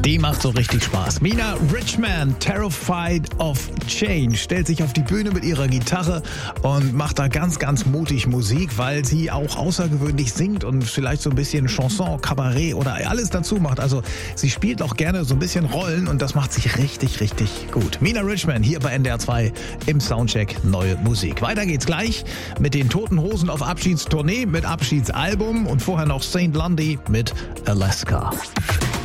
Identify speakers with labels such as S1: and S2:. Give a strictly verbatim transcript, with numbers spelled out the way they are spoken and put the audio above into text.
S1: Die macht so richtig Spaß. Mina Richman, Terrified of Change, stellt sich auf die Bühne mit ihrer Gitarre und macht da ganz, ganz mutig Musik, weil sie auch außergewöhnlich singt und vielleicht so ein bisschen Chanson, Kabarett oder alles dazu macht. Also sie spielt auch gerne so ein bisschen Rollen und das macht sich richtig, richtig gut. Mina Richman hier bei N D R zwei im Soundcheck Neue Musik. Weiter geht's gleich mit den Toten Hosen auf Abschiedstournee, mit Abschiedsalbum und vorher noch Saint Lundy mit Alaska.